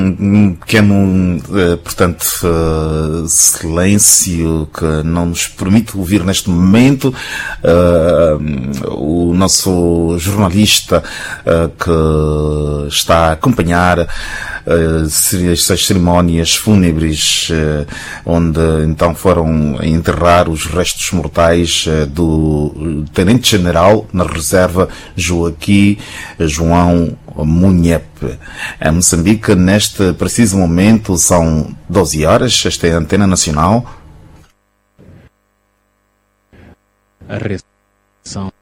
um pequeno, portanto, silêncio que não nos permite ouvir neste momento o nosso jornalista que está a acompanhar estas cerimónias fúnebres, onde então foram enterrar os restos mortais do Tenente-General na reserva João Munhepe. Em Moçambique, neste preciso momento, são 12 horas. Esta é a Antena Nacional. A reação